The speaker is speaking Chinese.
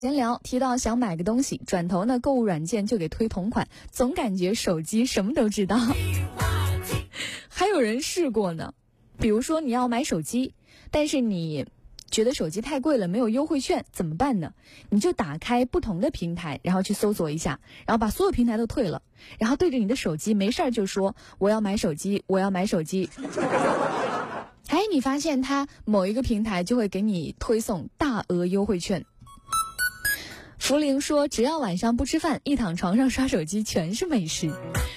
闲聊提到想买个东西，转头呢购物软件就给推同款，总感觉手机什么都知道。还有人试过呢，比如说你要买手机，但是你觉得手机太贵了，没有优惠券，怎么办呢？你就打开不同的平台，然后去搜索一下，然后把所有平台都退了，然后对着你的手机没事儿就说我要买手机，我要买手机。哎，你发现它某一个平台就会给你推送大额优惠券。福玲说，只要晚上不吃饭，一躺床上刷手机全是美食。